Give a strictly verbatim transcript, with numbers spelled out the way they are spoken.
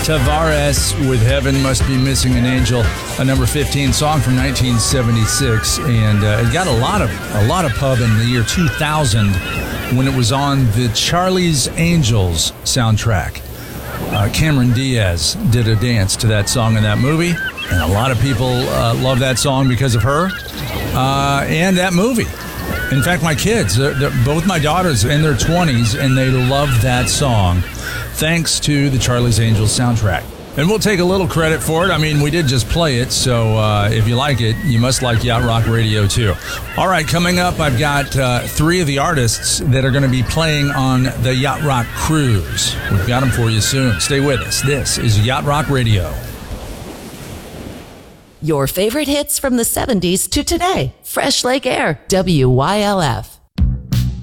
Tavares with Heaven Must Be Missing an Angel, a number fifteen song from nineteen seventy-six, and uh, it got a lot of a lot of pub in the year two thousand when it was on the Charlie's Angels soundtrack. Uh, Cameron Diaz did a dance to that song in that movie, and a lot of people uh, love that song because of her uh, and that movie. In fact, my kids, they're, they're, both my daughters in their twenties, and they love that song thanks to the Charlie's Angels soundtrack. And we'll take a little credit for it. I mean, we did just play it, so uh, if you like it, you must like Yacht Rock Radio too. All right, coming up, I've got uh, three of the artists that are going to be playing on the Yacht Rock Cruise. We've got them for you soon. Stay with us. This is Yacht Rock Radio. Your favorite hits from the seventies to today. Fresh Lake Air, W Y L F.